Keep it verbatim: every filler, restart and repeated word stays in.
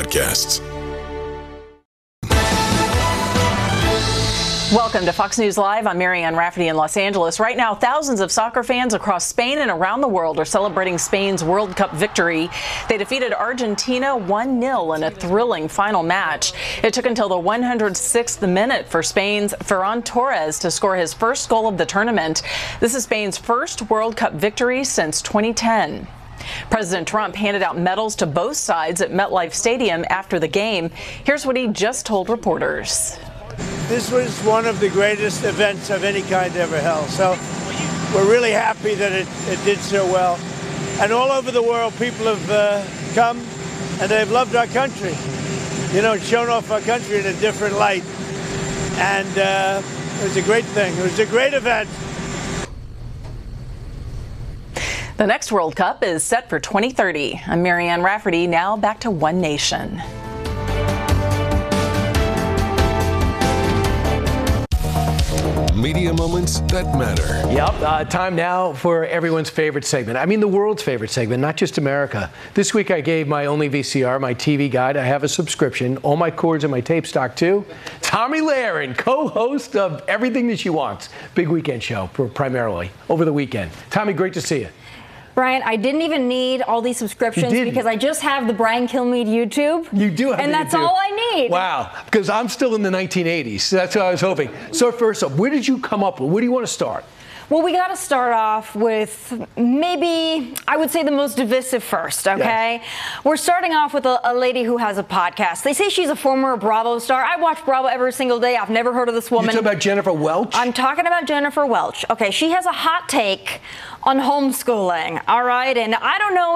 podcasts. Welcome to Fox News Live. I'm Marianne Rafferty in Los Angeles. Right now, thousands of soccer fans across Spain and around the world are celebrating Spain's World Cup victory. They defeated Argentina one nil in a thrilling final match. It took until the one hundred sixth minute for Spain's Ferran Torres to score his first goal of the tournament. This is Spain's first World Cup victory since twenty ten. President Trump handed out medals to both sides at MetLife Stadium after the game. Here's what he just told reporters. This was one of the greatest events of any kind ever held. So we're really happy that it, it did so well. And all over the world, people have uh, come and they've loved our country. You know, shown off our country in a different light. And uh, it was a great thing. It was a great event. The next World Cup is set for twenty thirty. I'm Marianne Rafferty. Now back to One Nation. Media moments that matter. Yep. Uh, time now for everyone's favorite segment. I mean, the world's favorite segment, not just America. This week I gave my only V C R, my T V guide. I have a subscription, all my cords and my tape stock too. Tomi Lahren, co-host of Everything That She Wants. Big weekend show, primarily, over the weekend. Tomi, great to see you. Brian, I didn't even need all these subscriptions because I just have the Brian Kilmeade YouTube. You do have And the that's YouTube. all I need. Wow, because I'm still in the nineteen eighties. So that's what I was hoping. So first up, where did you come up with? Where do you want to start? Well, we got to start off with maybe, I would say, the most divisive first, okay? Yeah. We're starting off with a, a lady who has a podcast. They say she's a former Bravo star. I watch Bravo every single day. I've never heard of this woman. You're talking about Jennifer Welch? I'm talking about Jennifer Welch. Okay, she has a hot take on homeschooling, all right? And I don't know